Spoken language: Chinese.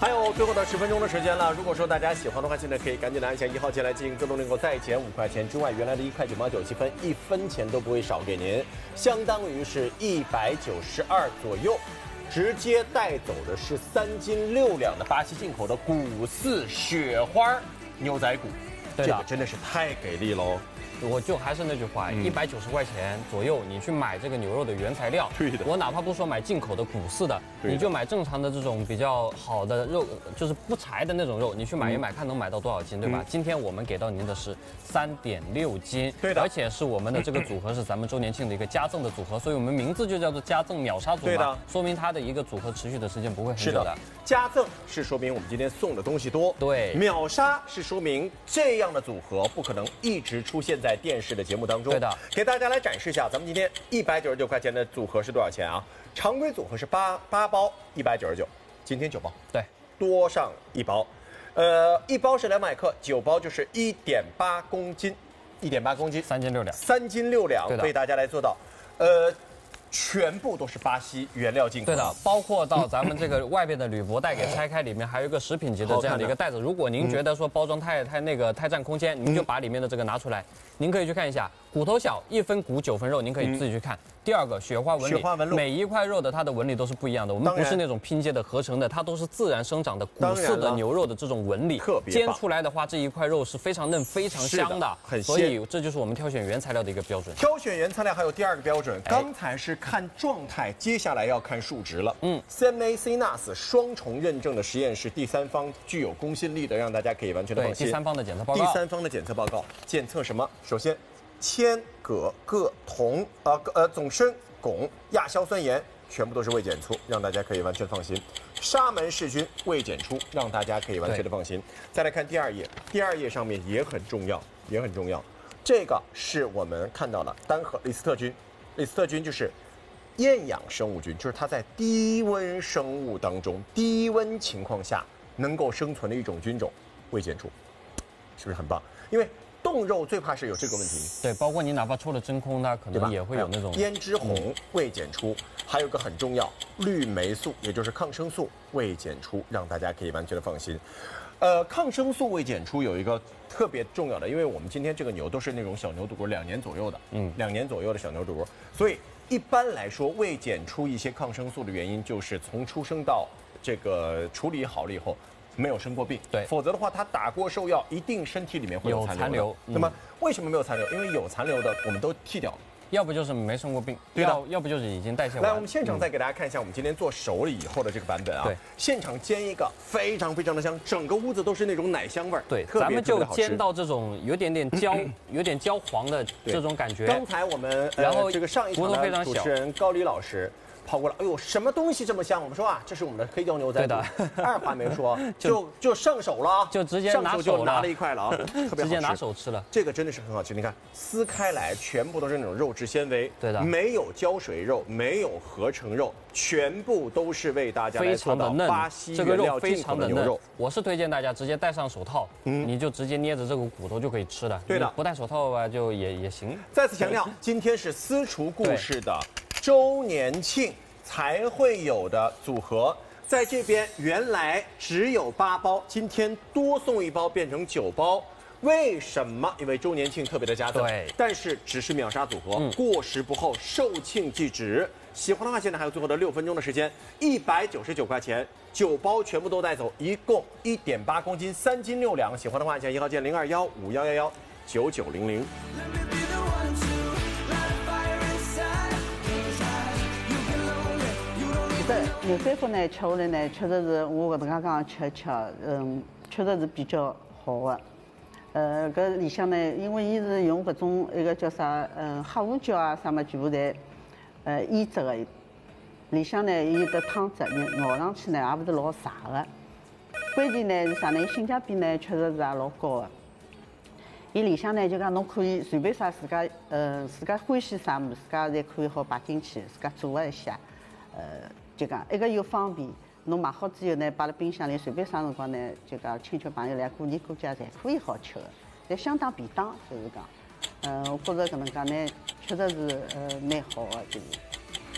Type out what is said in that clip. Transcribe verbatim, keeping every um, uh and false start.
还有最后的十分钟的时间了，如果说大家喜欢的话，现在可以赶紧的按下一号键来进行自动订购，再减五块钱之外，原来的一块九毛九七分，一分钱都不会少给您，相当于是一百九十二左右。直接带走的是三斤六两的巴西进口的古四雪花牛仔骨，这个真的是太给力喽！ 我就还是那句话，一百九十块钱左右，你去买这个牛肉的原材料， 对的。 我哪怕不说买进口的古四的，你就买正常的这种比较好的肉，就是不柴的那种肉，你去买一买，看能买到多少斤，对吧？今天我们给到您的是三点六斤， 对的。 而且是我们的这个组合是咱们周年庆的一个加赠的组合，所以我们名字就叫做加赠秒杀组对的， 说明它的一个组合持续的时间不会很久的。 加赠是说明我们今天送的东西多， 对。 秒杀是说明这样的组合不可能一直出现在电视的节目当中。 对的， 给大家来展示一下，咱们今天一百九十九块钱的组合是多少钱啊？常规组合是八八包，一百九十九，今天九包， 对， 多上一包，呃，一包是两百克，九包就是一点八公斤，一点八公斤， 三斤六两， 三斤六两，为大家来做到，呃。全部都是巴西原料进口的， 对的，包括到咱们这个外边的铝箔袋给拆开，里面还有一个食品级的这样的一个袋子。如果您觉得说包装太太那个太占空间，您就把里面的这个拿出来，您可以去看一下，骨头小，一分骨九分肉，您可以自己去看。第二个雪花纹理， 雪花纹路， 每一块肉的它的纹理都是不一样的，我们不是那种拼接的合成的，它都是自然生长的古四的牛肉的这种纹理， 特别煎出来的话，这一块肉是非常嫩、非常香的， 很鲜。 所以这就是我们挑选原材料的一个标准。 挑选原材料还有第二个标准，刚才是看状态。接下来要看数值了。嗯 ，C M A C N A S 双重认证的实验室，第三方具有公信力的，让大家可以完全的放心。 第三方的检测报告。 第三方的检测报告检测什么？首先，铅、铬、铬、铜，呃呃，总砷、汞、亚硝酸盐全部都是未检出，让大家可以完全放心。沙门氏菌未检出，让大家可以完全的放心。再来看第二页，第二页上面也很重要，也很重要。这个是我们看到了单核李斯特菌，李斯特菌就是。厌氧生物菌就是它在低温生物当中、低温情况下能够生存的一种菌种，未检出，是不是很棒？因为冻肉最怕是有这个问题。 对，包括你哪怕抽了真空，它可能也会有那种胭脂红未检出，还有个很重要，绿霉素，也就是抗生素未检出，让大家可以完全的放心。呃，抗生素未检出有一个特别重要的，因为我们今天这个牛都是那种小牛犊，两年左右的，嗯，两年左右的小牛犊，所以。一般来说，未检出一些抗生素的原因，就是从出生到这个处理好了以后，没有生过病。 对， 否则的话，他打过兽药，一定身体里面会有残留。 有残留。 那么为什么没有残留？因为有残留的，我们都剔掉了。 要不就是没生过病，要要不就是已经代谢完。 来，我们现场再给大家看一下我们今天做熟了以后的这个版本啊。 对， 现场煎一个非常非常的香，整个屋子都是那种奶香味儿。 对，咱们就煎到这种有点点焦、有点焦黄的这种感觉。 刚才我们然后这个上一场的主持人高丽老师。跑过来，哎呦，什么东西这么香？我们说啊，这是我们的黑椒牛仔骨。对的，二话没说就就上手了， 就直接上手就拿了一块了啊，特别好吃， 直接拿手吃了。 这个真的是很好吃，你看撕开来全部都是那种肉质纤维， 对的， 没有胶水肉，没有合成肉，全部都是为大家来做到巴西原料进口的牛肉。 我是推荐大家直接戴上手套，嗯，你就直接捏着这个骨头就可以吃的。 对的， 不戴手套吧就也也行。 再次强调，今天是私厨故事的周年庆。才会有的组合，在这边原来只有八包，今天多送一包，变成九包。为什么？因为周年庆特别的加赠， 对， 但是只是秒杀组合，嗯、过时不候，售罄即止。喜欢的话，现在还有最后的六分钟的时间，一百九十九块钱，九包全部都带走，一共一点八公斤，三斤六两。喜欢的话，加一号键零二幺五幺幺幺九九零零。 这牛仔骨呢，吃下来呢，确实是我搿能介讲吃吃，嗯，确实是比较好的。呃，搿里向呢，因为伊是用搿种一个叫啥，嗯，黑胡椒啊啥么，全部侪呃腌制的。里向呢，伊有得汤汁，你咬上去呢，也勿是老柴的。关键呢是啥呢？性价比呢，确实是也老高的。伊里向呢，就讲侬可以随便啥自家，呃，自家欢喜啥物事，自家侪可以好摆进去，自家做一下，呃。就讲一个又方便，侬买好之后呢，摆辣冰箱里，随便啥辰光呢，就讲亲戚朋友来过年过节，侪可以好吃的，侪相当便当，就是讲，嗯、呃，我觉着搿能介呢，确实是呃蛮好的，就是。